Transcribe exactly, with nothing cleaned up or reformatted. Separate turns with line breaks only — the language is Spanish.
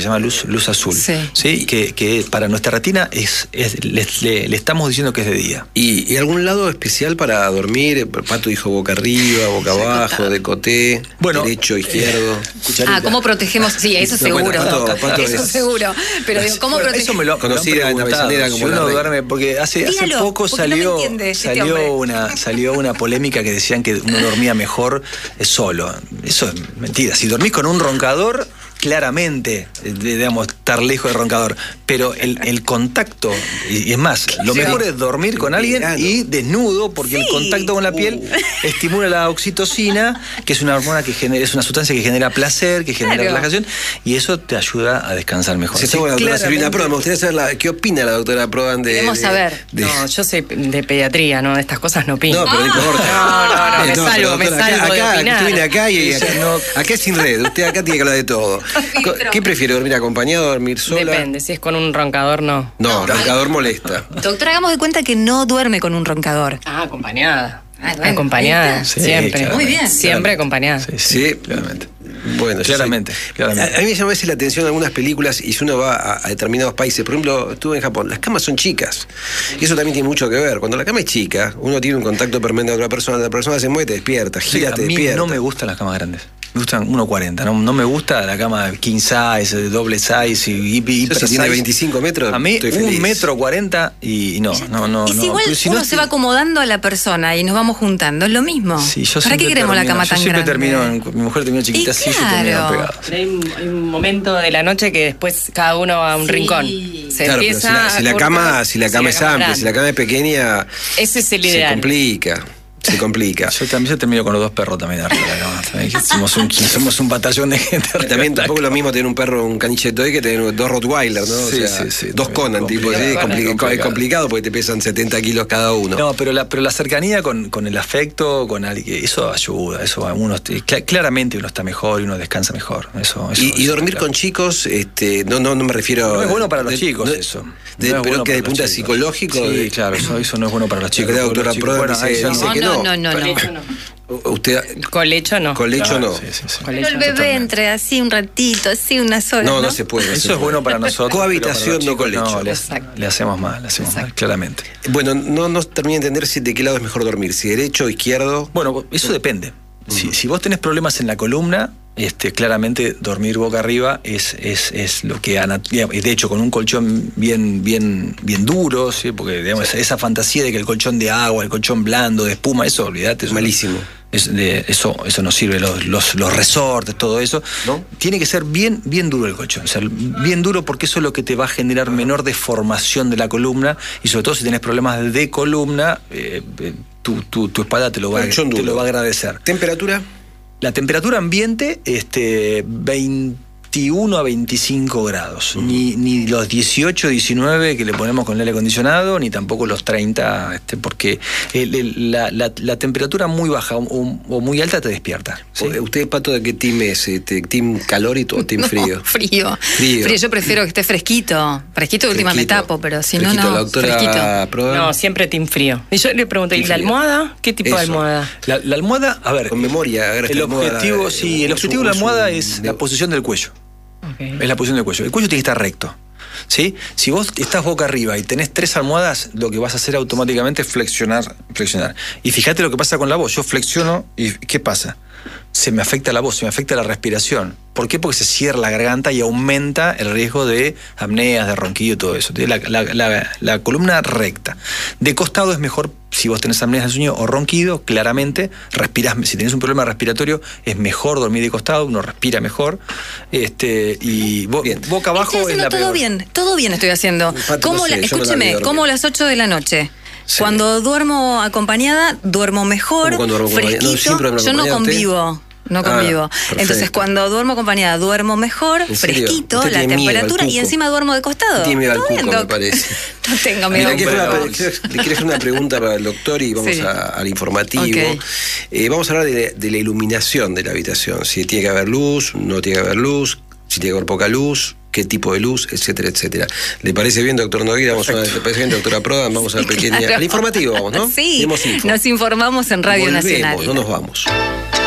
se llama luz, luz azul, sí, ¿sí? Que, que para nuestra retina es, es le, le, le estamos diciendo que es de día.
¿Y, y algún lado especial para dormir? Pato dijo boca arriba, boca abajo, de coté, bueno, derecho, izquierdo.
Cucharita. Ah, ¿cómo protegemos? Sí, eso no, seguro. Bueno, Pato, Pato eso es... seguro. Pero digo, ¿cómo bueno, protegemos?
Eso me lo conocida en la Avellaneda como si uno duerme, porque hace, hace poco salió, no entiende, salió, este una, salió una polémica que decían que uno dormía mejor solo. Eso es mentira. Si dormís con un roncador, claramente, digamos, estar lejos del roncador, pero el, el contacto, y es más, lo mejor es dormir con alguien y desnudo, porque sí. el contacto con la piel uh. estimula la oxitocina, que es una hormona que genera, es una sustancia que genera placer, que genera claro. relajación, y eso te ayuda a descansar mejor.
Sí, sí, bueno, doctora Silvina Prodan, me gustaría saber la, qué opina la doctora Prodan de...
Queremos
de,
saber.
De,
no, yo soy de pediatría, ¿no? De estas cosas no opino.
No, pero no importa.
No, no, no, me no, salgo, me salgo
acá,
de
acá,
opinar.
Usted viene acá y acá, no, acá es sin red, usted acá tiene que hablar de todo. ¿Qué prefiere, dormir acompañado, dormir sola?
Depende, si es con un roncador, no.
No, no roncador molesta.
Doctora, hagamos de cuenta que no duerme con un roncador.
Ah, acompañada. Ah, bueno, acompañada, sí, siempre.
Muy bien.
Siempre acompañada.
Sí, sí, sí, claramente. Bueno,
claramente,
soy,
claramente.
A, a mí me llama a veces la atención algunas películas y si uno va a, a determinados países, por ejemplo, estuve en Japón, las camas son chicas y eso también tiene mucho que ver. Cuando la cama es chica, uno tiene un contacto permanente con otra persona, la persona se mueve, te despierta, gira, sí, te despierta.
A mí no me gustan las camas grandes. Me gustan uno cuarenta, no, no me gusta la cama king size, doble size y hiper
size. Si tiene veinticinco metros,
a mí
estoy feliz.
Un metro cuarenta y no, no, no.
Y si
no,
igual
si
uno
no
se va acomodando a la persona y nos vamos juntando, es lo mismo.
Sí, yo
¿Para qué queremos
termino,
la cama
yo
tan
siempre
grande?
Termino en, mi mujer termina chiquita, sí,
claro.
yo termino pegado. Sí.
Hay, un, hay un momento de la noche que después cada uno va a un sí. rincón. Se
claro,
empieza
pero si la, si la cama, si la cama si es amplia, si la cama es pequeña,
ese es el ideal.
Se complica. Se complica.
Yo también yo termino con los dos perros también arriba. ¿No? Somos, un, somos un batallón de gente.
También tampoco es lo mismo tener un perro, un caniche toy, que tener dos Rottweiler, ¿no?
Sí,
o sea,
sí, sí,
dos Conan, tipo, sí, es complicado. Es complicado porque te pesan setenta kilos cada uno.
No, pero la, pero la cercanía con, con el afecto, con alguien, eso ayuda, eso uno claramente uno está mejor y uno descansa mejor. Eso, eso,
y,
eso
y dormir claro. con chicos, este, no, no, no me refiero.
No es bueno para los
de,
chicos
no,
eso.
De,
no
pero
bueno
que de punto psicológico.
Sí,
de,
claro, eso, eso no es bueno para los chicos.
La doctora Prodan dice, dice
no,
que
no. No, no, no,
Colecho
no.
no.
Usted,
colecho no.
Colecho
claro,
no.
Sí, sí, sí.
Pero el bebé totalmente. Entre así un ratito, así unas horas.
No, no,
no,
no se puede. No
Eso
se
es
puede.
bueno para nosotros.
Cohabitación, no colecho.
No, le, le hacemos mal, le hacemos Exacto. mal, claramente.
Bueno, no, no terminé de entender si de qué lado es mejor dormir, si derecho o izquierdo.
Bueno, eso depende. Uh-huh. Si, si vos tenés problemas en la columna, este, claramente dormir boca arriba es, es, es lo que, de hecho, con un colchón bien, bien, bien duro, ¿sí? Porque digamos, sí. esa fantasía de que el colchón de agua, el colchón blando, de espuma, eso, olvídate.
Es malísimo.
Es de, eso, eso no sirve, los, los, los resortes, todo eso. ¿No? Tiene que ser bien, bien duro el colchón. O sea, bien duro porque eso es lo que te va a generar menor deformación de la columna y sobre todo si tenés problemas de columna, eh, tu, tu, tu espalda te lo, va, te lo va a agradecer.
¿Temperatura?
La temperatura ambiente, este, veintiuno a veinticinco grados. Uh-huh. Ni, ni los dieciocho, diecinueve que le ponemos con el aire acondicionado, ni tampoco los treinta, este, porque el, el, la, la, la temperatura muy baja o, o muy alta te despierta.
¿Sí? ¿Usted, Pato, de qué team es? Este, ¿Team calor y o team frío?
No, frío?
frío.
Frío. Yo prefiero que esté fresquito. Fresquito, de última me tapo, pero si
fresquito,
no, no.
La doctora Prodan.
No, siempre team frío. Y yo le pregunté, ¿y la almohada? ¿Qué tipo Eso. de almohada?
La, la almohada, a ver.
Con memoria.
El objetivo, almohada, sí, el objetivo de la almohada es de... la posición del cuello. Okay. Es la posición del cuello. El cuello tiene que estar recto. ¿Sí? Si vos estás boca arriba y tenés tres almohadas, lo que vas a hacer automáticamente es flexionar, flexionar. Y fíjate lo que pasa con la voz. Yo flexiono y ¿qué pasa? Se me afecta la voz, se me afecta la respiración. ¿Por qué? Porque se cierra la garganta y aumenta el riesgo de apneas, de ronquillo y todo eso. La, la, la, la columna recta. De costado es mejor, si vos tenés apneas de sueño o ronquido, claramente, respirás. Si tenés un problema respiratorio, es mejor dormir de costado, uno respira mejor. Este, y bo, bien. Boca abajo
estoy
es la
todo
peor.
bien, todo bien estoy haciendo. ¿Cómo la, escúcheme,
no
como las ocho de la noche.
Sí.
Cuando duermo acompañada, duermo mejor,
duermo
fresquito.
No,
yo no convivo. No convivo. Ah, entonces, cuando duermo acompañada, duermo mejor, fresquito, la temperatura y encima duermo de costado.
Tiene miedo al cuco, me parece.
No tengo miedo al cuco.
Le quiero hacer una pregunta para el doctor y vamos sí. a, al informativo. Okay. Eh, vamos a hablar de, de la iluminación de la habitación. Si tiene que haber luz, no tiene que haber luz, si tiene que haber poca luz, qué tipo de luz, etcétera, etcétera. ¿Le parece bien, doctor Nogueira? Vamos a, ¿Le parece bien, doctora Prodan? Vamos a la pequeña... Claro. Al informativo vamos, ¿no?
Sí, nos informamos en Radio
Volvemos,
Nacional.
No nos vamos.